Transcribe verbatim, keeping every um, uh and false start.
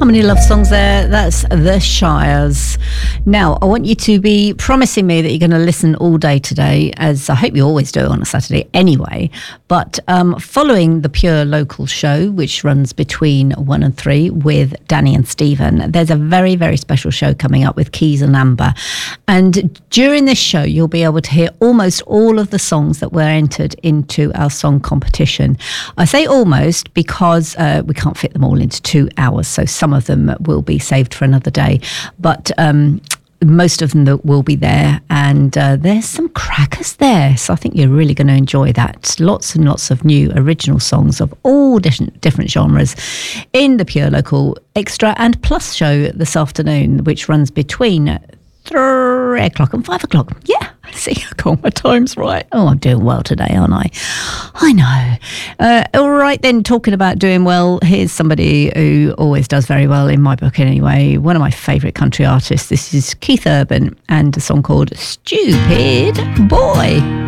How many love songs there? That's The Shires. Now, I want you to be promising me that you're going to listen all day today, as I hope you always do on a Saturday anyway. But um, following the Pure Local show, which runs between one and three with Danny and Stephen, there's a very, very special show coming up with Keys and Amber. And during this show, you'll be able to hear almost all of the songs that were entered into our song competition. I say almost because uh, we can't fit them all into two hours, so some of them will be saved for another day. But um, most of them will be there, and uh, there's some crackers there, so I think you're really going to enjoy that. Lots and lots of new original songs of all different different genres in the Pure Local Extra and Plus show this afternoon, which runs between three o'clock and five o'clock. Yeah, see, I got my times right. Oh, I'm doing well today, aren't I? I know. Uh, all right, then, talking about doing well, here's somebody who always does very well, in my book anyway. One of my favourite country artists. This is Keith Urban and a song called Stupid Boy.